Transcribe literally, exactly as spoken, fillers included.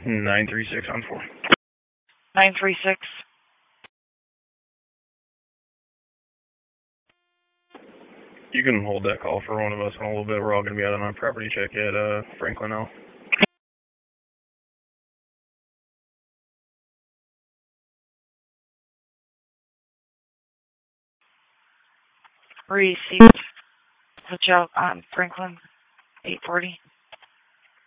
nine three six on four. nine three six. You can hold that call for one of us in a little bit. We're all going to be out on a property check at uh, Franklin L. Received. Watch out on Franklin, eight forty.